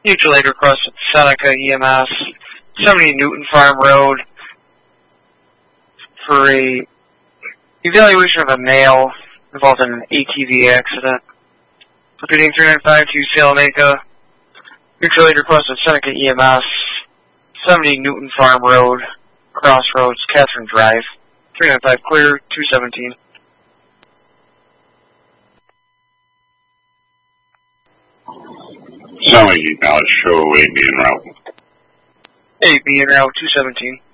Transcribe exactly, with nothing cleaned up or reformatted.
Mutual aid request at Seneca E M S, seventy Newton Farm Road, for a evaluation of a male involved in an A T V accident. Repeating three nine five to Salamanca. Mutual aid request at Seneca E M S, seventy Newton Farm Road, Crossroads, Catherine Drive. three nine five clear, two seventeen. Sound like you now show eight B en route. eight B en route, two seventeen.